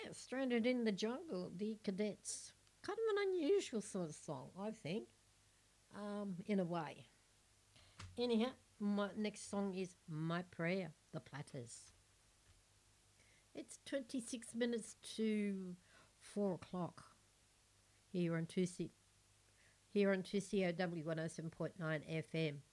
Stranded in the Jungle, the Cadets. Kind of an unusual sort of song, I think, in a way. Anyhow, my next song is My Prayer, The Platters. It's 26 minutes to 4 o'clock here on 2C, here on 2COW 107.9 FM.